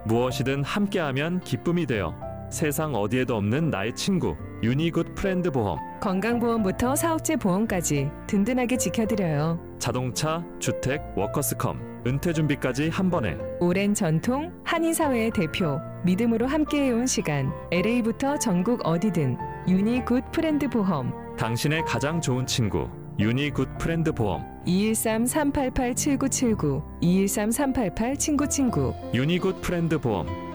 무엇이든 함께하면 기쁨이 되어 세상 어디에도 없는 나의 친구 유니굿 프렌드 보험. 건강보험부터 사업체 보험까지 든든하게 지켜드려요. 자동차, 주택, 워커스컴, 은퇴준비까지 한 번에. 오랜 전통, 한인사회의 대표, 믿음으로 함께해온 시간, LA부터 전국 어디든 유니굿 프렌드 보험. 당신의 가장 좋은 친구 유니굿 프렌드 보험. 213-388-7979 213-388-친구친구 유니굿 프렌드 보험.